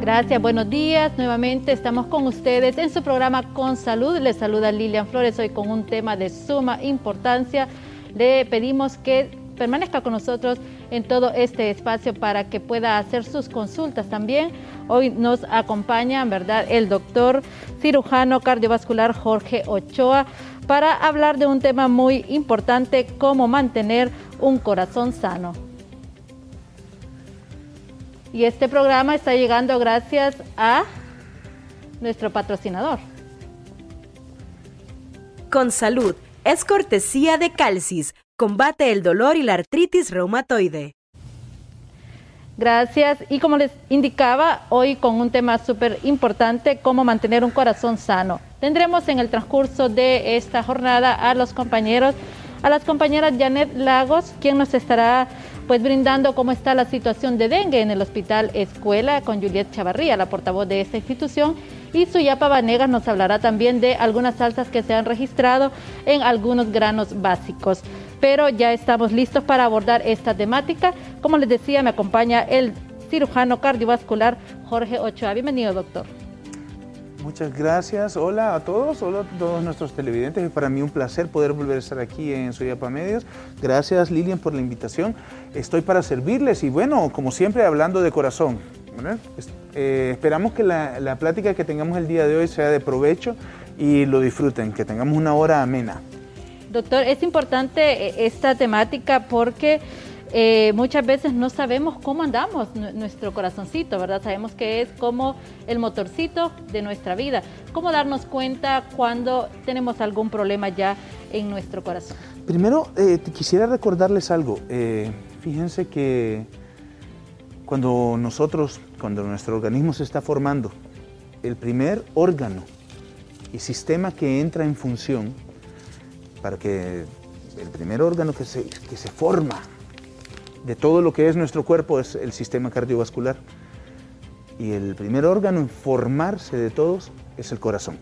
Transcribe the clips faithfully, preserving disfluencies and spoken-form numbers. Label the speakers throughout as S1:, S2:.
S1: Gracias, buenos días. Nuevamente estamos con ustedes en su programa Con Salud. Les saluda Lilian Flores, hoy con un tema de suma importancia. Le pedimos que permanezca con nosotros en todo este espacio para que pueda hacer sus consultas también. Hoy nos acompaña, ¿verdad?, el doctor cirujano cardiovascular Jorge Ochoa para hablar de un tema muy importante, cómo mantener un corazón sano. Y este programa está llegando gracias a nuestro patrocinador.
S2: Con Salud es cortesía de Calcis. Combate el dolor y la artritis reumatoide.
S1: Gracias. Y como les indicaba, hoy con un tema súper importante, cómo mantener un corazón sano. Tendremos en el transcurso de esta jornada a los compañeros, a las compañeras Janet Lagos, quien nos estará pues brindando cómo está la situación de dengue en el Hospital Escuela, con Juliet Chavarría, la portavoz de esta institución, y Suyapa Vanegas nos hablará también de algunas alzas que se han registrado en algunos granos básicos. Pero ya estamos listos para abordar esta temática. Como les decía, me acompaña el cirujano cardiovascular Jorge Ochoa. Bienvenido, doctor.
S3: Muchas gracias. Hola a todos, hola a todos nuestros televidentes. Es para mí un placer poder volver a estar aquí en Suyapa Medios. Gracias, Lilian, por la invitación. Estoy para servirles y bueno, como siempre, hablando de corazón, ¿verdad? Eh, esperamos que la, la plática que tengamos el día de hoy sea de provecho y lo disfruten, que tengamos una hora amena.
S1: Doctor, es importante esta temática porque eh, muchas veces no sabemos cómo andamos nuestro corazoncito, ¿verdad? Sabemos que es como el motorcito de nuestra vida. ¿Cómo darnos cuenta cuando tenemos algún problema ya en nuestro corazón?
S3: Primero, eh, quisiera recordarles algo. Eh, fíjense que cuando nosotros, cuando nuestro organismo se está formando, el primer órgano y sistema que entra en función para que el primer órgano que se, que se forma de todo lo que es nuestro cuerpo es el sistema cardiovascular. Y el primer órgano en formarse de todos es el corazón.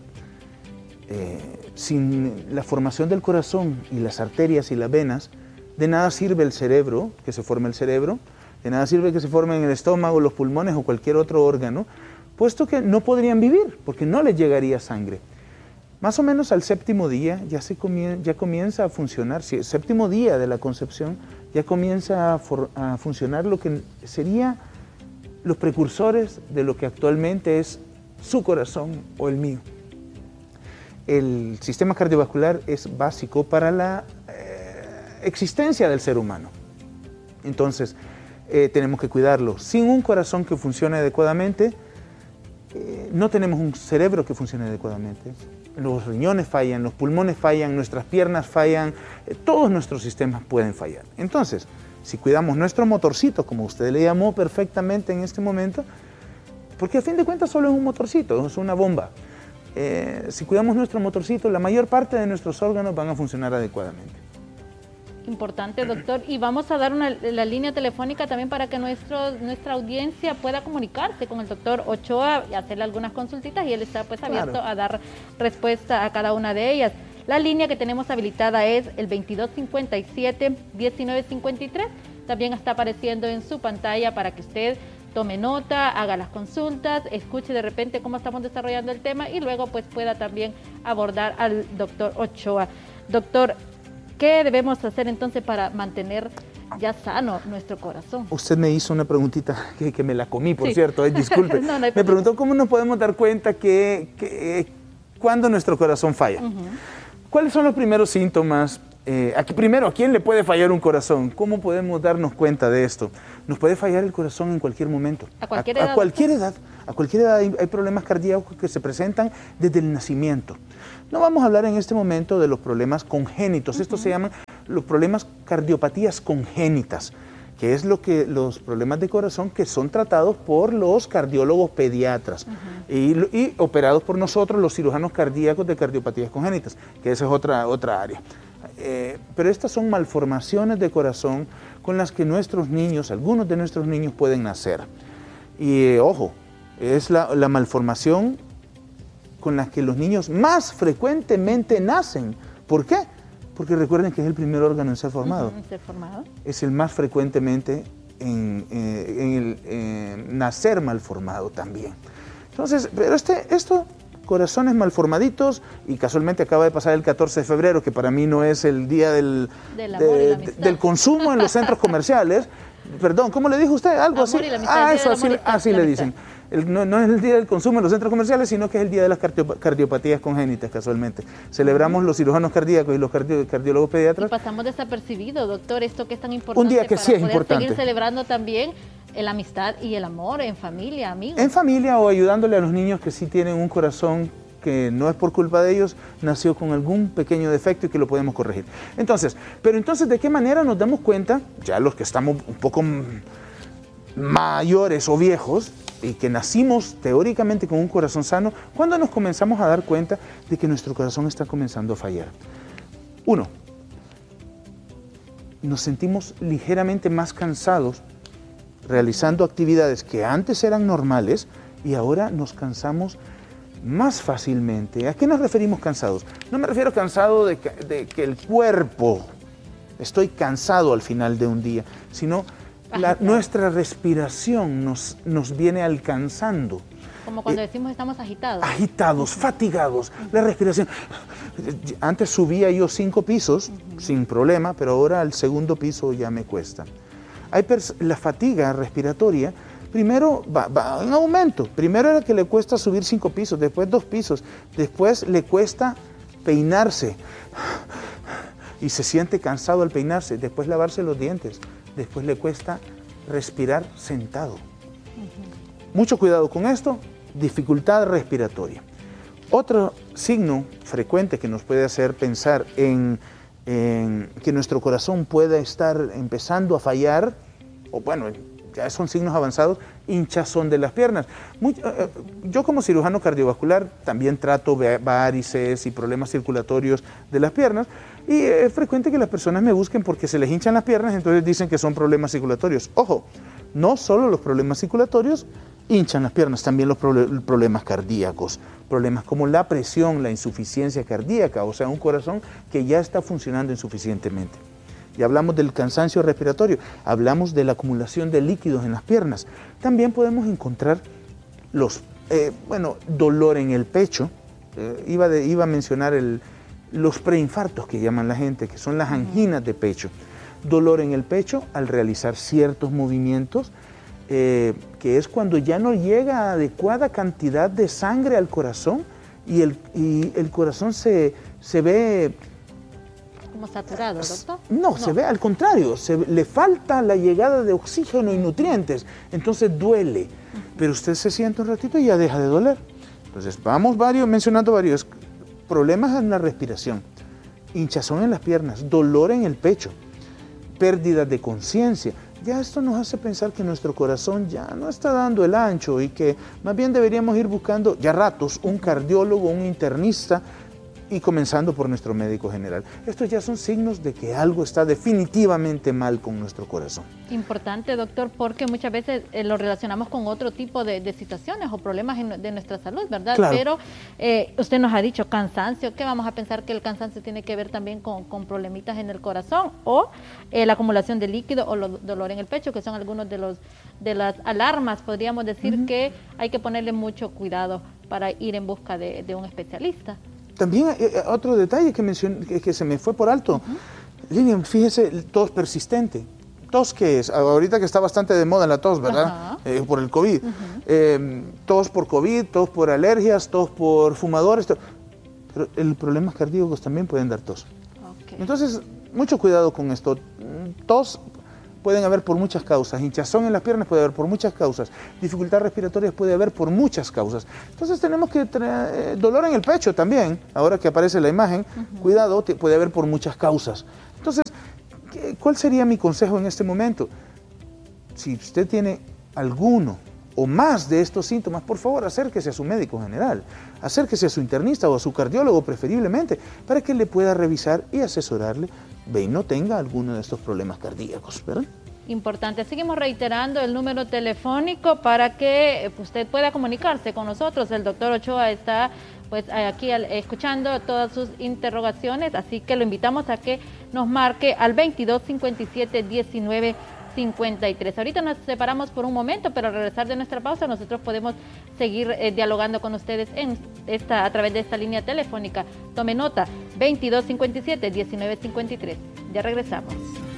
S3: Eh, sin la formación del corazón y las arterias y las venas, de nada sirve el cerebro, que se forme el cerebro, de nada sirve que se formen el estómago, los pulmones o cualquier otro órgano, puesto que no podrían vivir, porque no les llegaría sangre. Más o menos al séptimo día ya, se comien ya comienza a funcionar, si el séptimo día de la concepción ya comienza a, a funcionar lo que sería los precursores de lo que actualmente es su corazón o el mío. El sistema cardiovascular es básico para la eh, existencia del ser humano. Entonces, eh, tenemos que cuidarlo. Sin un corazón que funcione adecuadamente, eh, no tenemos un cerebro que funcione adecuadamente. Los riñones fallan, los pulmones fallan, nuestras piernas fallan, eh, todos nuestros sistemas pueden fallar. Entonces, si cuidamos nuestro motorcito, como usted le llamó perfectamente en este momento, porque a fin de cuentas solo es un motorcito, es una bomba. Eh, si cuidamos nuestro motorcito, la mayor parte de nuestros órganos van a funcionar adecuadamente.
S1: Importante, doctor. Y vamos a dar una, la línea telefónica también para que nuestro, nuestra audiencia pueda comunicarse con el doctor Ochoa y hacerle algunas consultitas y él está pues abierto claro. a dar respuesta a cada una de ellas. La línea que tenemos habilitada es el veintidós cincuenta y siete, diecinueve cincuenta y tres. También está apareciendo en su pantalla para que usted tome nota, haga las consultas, escuche de repente cómo estamos desarrollando el tema y luego pues pueda también abordar al doctor Ochoa. Doctor, ¿qué debemos hacer entonces para mantener ya sano nuestro corazón?
S3: Usted me hizo una preguntita que, que me la comí, por sí. cierto, eh, disculpe.
S1: no, no hay
S3: me preguntó cómo nos podemos dar cuenta que, que cuando nuestro corazón falla. Uh-huh. ¿Cuáles son los primeros síntomas? Eh, aquí, primero, ¿a quién le puede fallar un corazón? ¿Cómo podemos darnos cuenta de esto? Nos puede fallar el corazón en cualquier momento.
S1: ¿A cualquier
S3: a,
S1: edad?
S3: A cualquier edad. A cualquier edad hay, hay problemas cardíacos que se presentan desde el nacimiento. No vamos a hablar en este momento de los problemas congénitos. Uh-huh. Estos se llaman los problemas cardiopatías congénitas, que es lo que los problemas de corazón que son tratados por los cardiólogos pediatras uh-huh. y, y operados por nosotros, los cirujanos cardíacos de cardiopatías congénitas, que esa es otra, otra área. Eh, pero estas son malformaciones de corazón con las que nuestros niños, algunos de nuestros niños pueden nacer. Y eh, ojo, es la, la malformación con la que los niños más frecuentemente nacen. ¿Por qué? Porque recuerden que es el primer órgano en ser formado.
S1: Uh-huh, ¿ser formado?
S3: Es el más frecuentemente en, eh, en el, eh, nacer malformado también. Entonces, pero este, esto, corazones malformaditos, y casualmente acaba de pasar el catorce de febrero, que para mí no es el día del,
S1: del, amor
S3: de,
S1: y la amistad.
S3: del consumo en los centros comerciales. Perdón, ¿cómo le dijo usted? Algo
S1: amor
S3: así.
S1: Y la amistad,
S3: ah, eso así,
S1: amor,
S3: así le dicen. El, no, no es el día del consumo en los centros comerciales, sino que es el día de las cardio, cardiopatías congénitas, casualmente. Celebramos los cirujanos cardíacos y los cardio, cardiólogos pediatras.
S1: Y pasamos desapercibido, doctor, esto que es tan importante.
S3: Un día que
S1: para
S3: sí es
S1: poder
S3: importante.
S1: seguir celebrando también la amistad y el amor en familia, amigos.
S3: En familia, o ayudándole a los niños que sí tienen un corazón que no es por culpa de ellos, nació con algún pequeño defecto y que lo podemos corregir. Entonces, pero entonces, ¿de qué manera nos damos cuenta, ya los que estamos un poco mayores o viejos, y que nacimos teóricamente con un corazón sano, cuando nos comenzamos a dar cuenta de que nuestro corazón está comenzando a fallar? Uno, nos sentimos ligeramente más cansados realizando actividades que antes eran normales y ahora nos cansamos más fácilmente. ¿A qué nos referimos cansados? No me refiero cansado de que, de que el cuerpo, estoy cansado al final de un día, sino la, nuestra respiración nos, nos viene alcanzando.
S1: Como cuando
S3: eh,
S1: decimos estamos agitados.
S3: Agitados, fatigados, la respiración. Antes subía yo cinco pisos uh-huh. sin problema, pero ahora al segundo piso ya me cuesta. Hay la fatiga respiratoria, primero va, va en aumento. Primero era que le cuesta subir cinco pisos, después dos pisos, después le cuesta peinarse y se siente cansado al peinarse, después lavarse los dientes, después le cuesta respirar sentado. Uh-huh. Mucho cuidado con esto, dificultad respiratoria. Otro signo frecuente que nos puede hacer pensar en, en que nuestro corazón pueda estar empezando a fallar, o bueno, ya son signos avanzados, hinchazón de las piernas. Muy, eh, yo como cirujano cardiovascular también trato varices y problemas circulatorios de las piernas, y es frecuente que las personas me busquen porque se les hinchan las piernas, entonces dicen que son problemas circulatorios. Ojo, no solo los problemas circulatorios hinchan las piernas, también los problemas cardíacos, problemas como la presión, la insuficiencia cardíaca, o sea, un corazón que ya está funcionando insuficientemente. Ya hablamos del cansancio respiratorio, hablamos de la acumulación de líquidos en las piernas. También podemos encontrar los, eh, bueno, dolor en el pecho. Eh, iba, de, iba a mencionar el, los preinfartos que llaman la gente, que son las anginas de pecho. Dolor en el pecho al realizar ciertos movimientos, eh, que es cuando ya no llega adecuada cantidad de sangre al corazón y el, y el corazón se, se ve...
S1: ¿Como saturado, doctor?
S3: No, no, se ve al contrario, se, le falta la llegada de oxígeno y nutrientes, entonces duele, uh-huh. pero usted se siente un ratito y ya deja de doler. Entonces vamos varios, mencionando varios problemas en la respiración, hinchazón en las piernas, dolor en el pecho, pérdida de conciencia. Ya esto nos hace pensar que nuestro corazón ya no está dando el ancho y que más bien deberíamos ir buscando ya ratos un cardiólogo, un internista, y comenzando por nuestro médico general. Estos ya son signos de que algo está definitivamente mal con nuestro corazón.
S1: Importante, doctor, porque muchas veces eh, lo relacionamos con otro tipo de, de situaciones o problemas en, de nuestra salud, ¿verdad?
S3: Claro.
S1: Pero eh, usted nos ha dicho cansancio, ¿qué vamos a pensar que el cansancio tiene que ver también con, con problemitas en el corazón o eh, la acumulación de líquido o lo, dolor en el pecho, que son algunos de los de las alarmas, podríamos decir uh-huh. que hay que ponerle mucho cuidado para ir en busca de, de un especialista.
S3: También eh, otro detalle que, mencioné, que, que se me fue por alto. Uh-huh. Lilian, fíjese, tos persistente. ¿Tos qué es? Ahorita que está bastante de moda la tos, ¿verdad? Uh-huh. Eh, por el COVID. Uh-huh. eh, tos por COVID, tos por alergias, tos por fumadores. Tos. Pero los problemas cardíacos también pueden dar tos. Okay. Entonces, mucho cuidado con esto. Tos pueden haber por muchas causas, hinchazón en las piernas puede haber por muchas causas, dificultad respiratoria puede haber por muchas causas. Entonces tenemos que tener eh, dolor en el pecho también, ahora que aparece la imagen, uh-huh. cuidado, te, puede haber por muchas causas. Entonces, ¿cuál sería mi consejo en este momento? Si usted tiene alguno o más de estos síntomas, por favor, acérquese a su médico general, acérquese a su internista o a su cardiólogo preferiblemente, para que le pueda revisar y asesorarle ve y no tenga alguno de estos problemas cardíacos, ¿verdad?
S1: Importante. Seguimos reiterando el número telefónico para que usted pueda comunicarse con nosotros. El doctor Ochoa está pues aquí escuchando todas sus interrogaciones, así que lo invitamos a que nos marque al veintidós cincuenta y siete diecinueve cincuenta y tres. Ahorita nos separamos por un momento, pero al regresar de nuestra pausa nosotros podemos seguir eh, dialogando con ustedes en esta, a través de esta línea telefónica. Tome nota, veintidós cincuenta y siete, diecinueve cincuenta y tres. Ya regresamos.